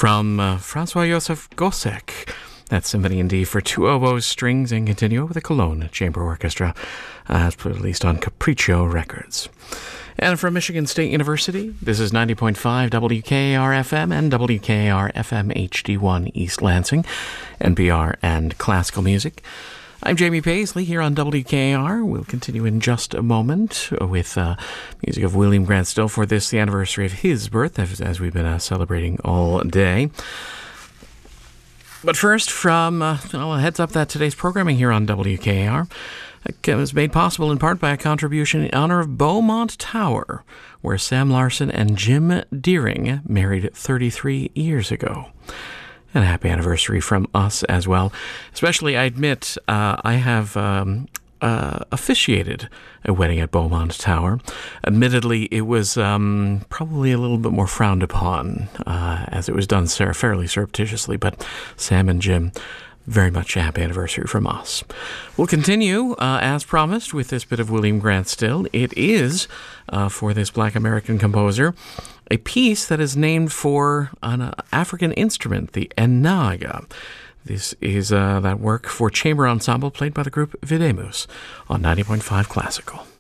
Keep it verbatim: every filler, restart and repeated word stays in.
from uh, Francois Joseph Gossec. That's Symphony in D for two oboes, strings, and continuo with the Cologne Chamber Orchestra, uh, as released on Capriccio Records. And from Michigan State University, this is ninety point five W K A R F M and W K A R F M H D one East Lansing, N P R and classical music. I'm Jamie Paisley here on W K A R. We'll continue in just a moment with uh, music of William Grant Still for this, the anniversary of his birth, as, as we've been uh, celebrating all day. But first, from uh, well, a heads up that today's programming here on W K A R was made possible in part by a contribution in honor of Beaumont Tower, where Sam Larson and Jim Deering married thirty-three years ago. And a happy anniversary from us as well. Especially, I admit, uh, I have um, uh, officiated a wedding at Beaumont Tower. Admittedly, it was um, probably a little bit more frowned upon, uh, as it was done fairly surreptitiously. But Sam and Jim, very much a happy anniversary from us. We'll continue, uh, as promised, with this bit of William Grant Still. It is, uh, for this Black American composer, a piece that is named for an uh, African instrument, the enaga. This is uh, that work for chamber ensemble played by the group Videmus on ninety point five Classical.